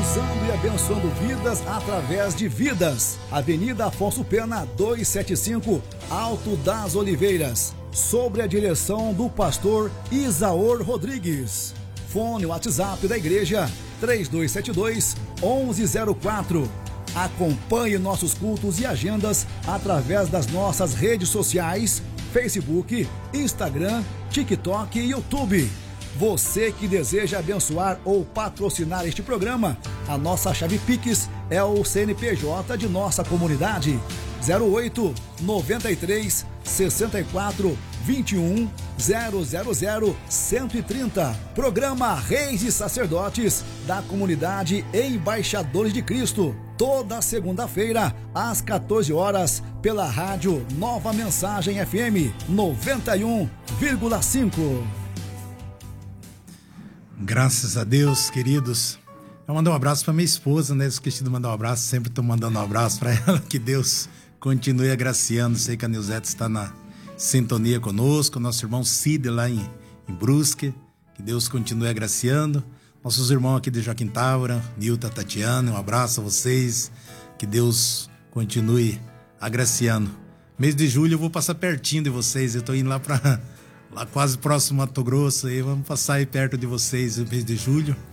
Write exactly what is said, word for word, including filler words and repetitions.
usando e abençoando vidas através de vidas. Avenida Afonso Pena, duzentos e setenta e cinco, Alto das Oliveiras. Sobre a direção do pastor Isaor Rodrigues. Fone WhatsApp da igreja três dois sete dois, onze zero quatro. Acompanhe nossos cultos e agendas através das nossas redes sociais, Facebook, Instagram, TikTok e YouTube. Você que deseja abençoar ou patrocinar este programa, a nossa chave Pix é o C N P J de nossa comunidade. zero oito, noventa e três, sessenta e quatro, vinte e um, zero zero zero, cento e trinta. Programa Reis e Sacerdotes da Comunidade Embaixadores de Cristo. Toda segunda-feira, às quatorze horas, pela rádio Nova Mensagem F M noventa e um vírgula cinco. Graças a Deus, queridos. Eu mando um abraço para minha esposa, né? Esqueci de mandar um abraço, sempre estou mandando um abraço para ela. Que Deus continue agraciando. Sei que a Nilzete está na sintonia conosco. Nosso irmão Cid lá em, em Brusque. Que Deus continue agraciando. Nossos irmãos aqui de Joaquim Távora, Nilton, Tatiana, um abraço a vocês. Que Deus continue agraciando. Mês de julho eu vou passar pertinho de vocês. Eu estou indo lá para lá quase próximo a Mato Grosso. Aí vamos passar aí perto de vocês no mês de julho.